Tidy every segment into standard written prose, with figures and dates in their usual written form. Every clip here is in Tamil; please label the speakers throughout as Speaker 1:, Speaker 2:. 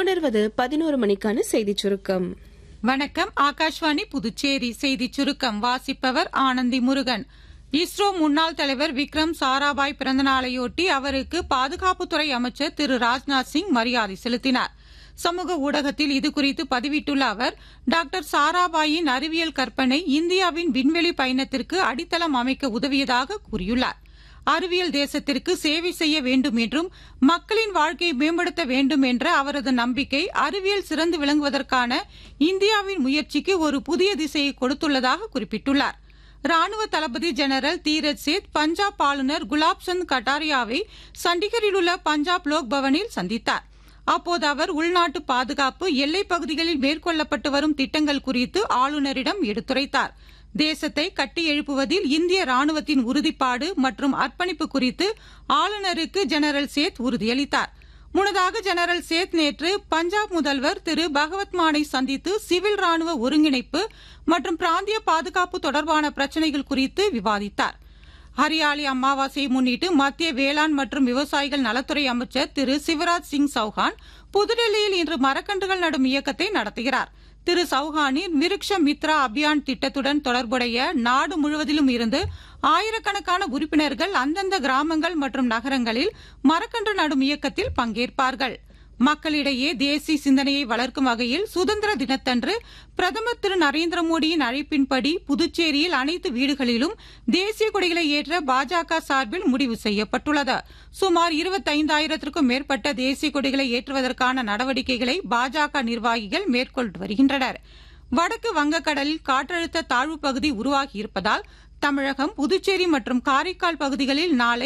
Speaker 1: தொடர்வது 11 மணிக்கான செய்திச் சுருக்கம்.
Speaker 2: வணக்கம். ஆகாஷ்வாணி புதுச்சேரி செய்திச் சுருக்கம் வாசிப்பவர் ஆனந்தி முருகன். இஸ்ரோ முன்னாள் தலைவர் விக்ரம் சாராபாய் பிறந்தநாளையொட்டி அவருக்கு பாதுகாப்புத்துறை அமைச்சர் திரு ராஜ்நாத் சிங் மரியாதை செலுத்தினார். சமூக ஊடகத்தில் இதுகுறித்து பதிவிட்டுள்ள அவர், டாக்டர் சாராபாயின் அறிவியல் கற்பனை இந்தியாவின் விண்வெளி பயணத்திற்கு அடித்தளம் அமைக்க உதவியதாக கூறியுள்ளார். அறிவியல் தேசத்திற்கு சேவை செய்ய வேண்டும் என்றும் மக்களின் வாழ்க்கையை மேம்படுத்த வேண்டும் என்ற அவரது நம்பிக்கை அறிவியல் சிறந்து விளங்குவதற்கான இந்தியாவின் முயற்சிக்கு ஒரு புதிய திசையை கொடுத்துள்ளதாக குறிப்பிட்டுள்ளார். ராணுவ தளபதி ஜெனரல் தீரத் சேத் பஞ்சாப் ஆளுநர் குலாப் சந்த் கட்டாரியாவை சண்டிகரில் உள்ள பஞ்சாப் லோக் பவனில் சந்தித்தார். அப்போது அவர் உள்நாட்டு பாதுகாப்பு, எல்லைப் பகுதிகளில் மேற்கொள்ளப்பட்டு வரும் திட்டங்கள் குறித்து ஆளுநரிடம் எடுத்துரைத்தார். தேசத்தை கட்டி எழுப்புவதில் இந்திய ராணுவத்தின் உறுதிப்பாடு மற்றும் அர்ப்பணிப்பு குறித்து ஆளுநருக்கு ஜெனரல் சேத் உறுதியளித்தார். முன்னதாக ஜெனரல் சேத் நேற்று பஞ்சாப் முதல்வர் திரு பகவத் மானை சந்தித்து சிவில் ராணுவ ஒருங்கிணைப்பு மற்றும் பிராந்திய பாதுகாப்பு தொடர்பான பிரச்சினைகள் குறித்து விவாதித்தார். ஹரியாலி அமாவாசையை முன்னிட்டு மத்திய வேளாண் மற்றும் விவசாயிகள் நலத்துறை அமைச்சர் திரு சிவராஜ் சிங் சௌஹான் புதுடெல்லியில் இன்று மரக்கன்றுகள் நடும் இயக்கத்தை நடத்துகிறார். திரு சௌஹானின் விருக்ஷ மித்ரா அபியான் திட்டத்துடன் தொடர்புடைய நாடு முழுவதிலும் இருந்து ஆயிரக்கணக்கான உறுப்பினர்கள் அந்தந்த கிராமங்கள் மற்றும் நகரங்களில் மரக்கன்று நடும் இயக்கத்தில் பங்கேற்பார்கள். மக்களிடையே தேசிய சிந்தனையை வளர்க்கும் வகையில் சுதந்திர தினத்தன்று பிரதமர் திரு நரேந்திர மோடியின் அழைப்பின்படி புதுச்சேரியில் அனைத்து வீடுகளிலும் தேசிய கொடிகளை ஏற்ற பாஜக சார்பில் முடிவு செய்யப்பட்டுள்ளது. சுமார் 25,000க்கும் மேற்பட்ட தேசிய கொடிகளை ஏற்றுவதற்கான நடவடிக்கைகளை பாஜக நிர்வாகிகள் மேற்கொண்டு வருகின்றனர். வடக்கு வங்கக்கடலில் காற்றழுத்த தாழ்வு பகுதி உருவாகியிருப்பதால் தமிழகம், புதுச்சேரி மற்றும் காரைக்கால் பகுதிகளில் நாளை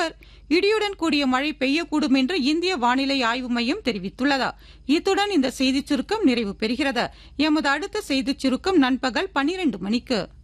Speaker 2: இடியுடன் கூடிய மழை பெய்யக்கூடும் என்று இந்திய வானிலை ஆய்வு மையம் தெரிவித்துள்ளது. இத்துடன் இந்த செய்திச் சுருக்கம் நிறைவு பெறுகிறது. எமது அடுத்த செய்திச் சுருக்கம் நண்பகல் 12 மணிக்கு.